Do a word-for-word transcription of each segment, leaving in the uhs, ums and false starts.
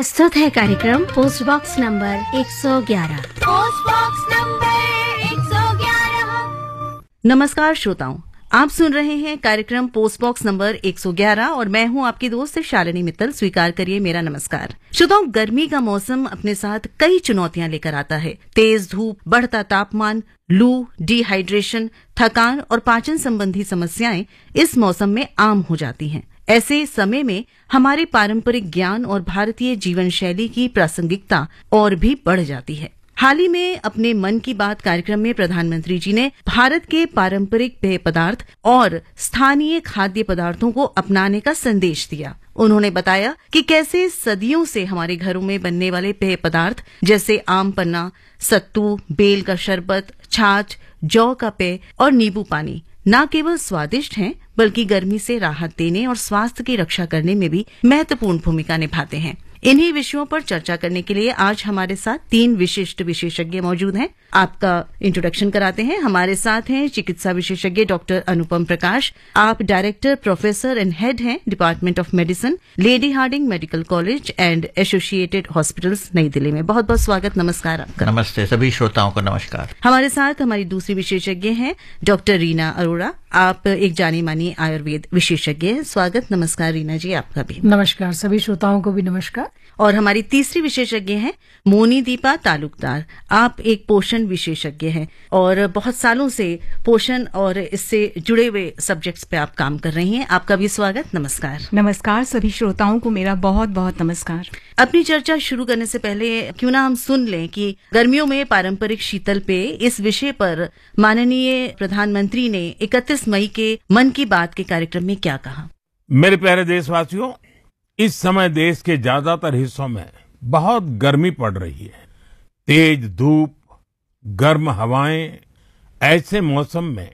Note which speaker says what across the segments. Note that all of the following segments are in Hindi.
Speaker 1: प्रस्तुत है कार्यक्रम पोस्ट बॉक्स नंबर एक सौ ग्यारह।
Speaker 2: पोस्ट बॉक्स नंबर एक सौ ग्यारह।
Speaker 3: नमस्कार श्रोताओं, आप सुन रहे हैं कार्यक्रम पोस्ट बॉक्स नंबर एक सौ ग्यारह और मैं हूं आपकी दोस्त शालिनी मित्तल। स्वीकार करिए मेरा नमस्कार। श्रोताओं, गर्मी का मौसम अपने साथ कई चुनौतियां लेकर आता है। तेज धूप, बढ़ता तापमान, लू, डिहाइड्रेशन, थकान और पाचन संबंधी समस्याएं इस मौसम में आम हो जाती हैं। ऐसे समय में हमारे पारंपरिक ज्ञान और भारतीय जीवन शैली की प्रासंगिकता और भी बढ़ जाती है। हाल ही में अपने मन की बात कार्यक्रम में प्रधानमंत्री जी ने भारत के पारंपरिक पेय पदार्थ और स्थानीय खाद्य पदार्थों को अपनाने का संदेश दिया। उन्होंने बताया कि कैसे सदियों से हमारे घरों में बनने वाले पेय पदार्थ जैसे आम पन्ना, सत्तू, बेल का शरबत, छाछ, जौ का पेय और नींबू पानी न केवल स्वादिष्ट हैं बल्कि गर्मी से राहत देने और स्वास्थ्य की रक्षा करने में भी महत्वपूर्ण भूमिका निभाते हैं। इन्हीं विषयों पर चर्चा करने के लिए आज हमारे साथ तीन विशिष्ट विशेषज्ञ मौजूद हैं। आपका इंट्रोडक्शन कराते हैं। हमारे साथ हैं चिकित्सा विशेषज्ञ डॉक्टर अनुपम प्रकाश। आप डायरेक्टर, प्रोफेसर एंड हेड हैं department of medicine, lady Hardinge medical college and associated hospitals, नई दिल्ली में। बहुत बहुत स्वागत। नमस्कार आपका।
Speaker 4: नमस्ते, सभी श्रोताओं को नमस्कार।
Speaker 3: हमारे साथ हमारी दूसरी विशेषज्ञ हैं डॉक्टर रीना अरोड़ा। आप एक जानी मानी आयुर्वेद विशेषज्ञ हैं। स्वागत। नमस्कार रीना जी, आपका भी
Speaker 5: नमस्कार। सभी श्रोताओं को भी नमस्कार।
Speaker 3: और हमारी तीसरी विशेषज्ञ हैं मोनी दीपा तालुकदार। आप एक पोषण विशेषज्ञ हैं और बहुत सालों से पोषण और इससे जुड़े हुए सब्जेक्ट्स पे आप काम कर रही हैं। आपका भी स्वागत। नमस्कार।
Speaker 5: नमस्कार सभी श्रोताओं को मेरा बहुत बहुत नमस्कार।
Speaker 3: अपनी चर्चा शुरू करने से पहले क्यों ना हम सुन लें कि गर्मियों में पारंपरिक शीतल पेय, इस विषय पर माननीय प्रधानमंत्री ने इकतीस मई के मन की बात के कार्यक्रम में क्या कहा।
Speaker 6: मेरे प्यारे देशवासियों, इस समय देश के ज्यादातर हिस्सों में बहुत गर्मी पड़ रही है। तेज धूप, गर्म हवाएं, ऐसे मौसम में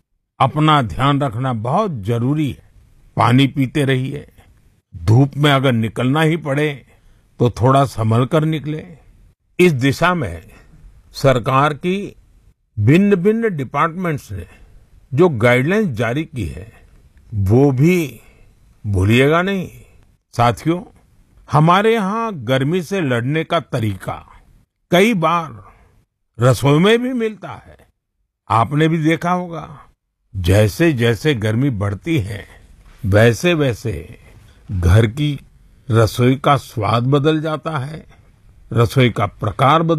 Speaker 6: अपना ध्यान रखना बहुत जरूरी है। पानी पीते रहिए। धूप में अगर निकलना ही पड़े तो थोड़ा संभल कर निकले। इस दिशा में सरकार की भिन्न भिन्न डिपार्टमेंट्स ने जो गाइडलाइंस जारी की है वो भी भूलिएगा नहीं। साथियों, हमारे यहाँ गर्मी से लड़ने का तरीका कई बार रसोई में भी मिलता है। आपने भी देखा होगा, जैसे जैसे गर्मी बढ़ती है वैसे वैसे घर की रसोई का स्वाद बदल जाता है, रसोई का प्रकार बदल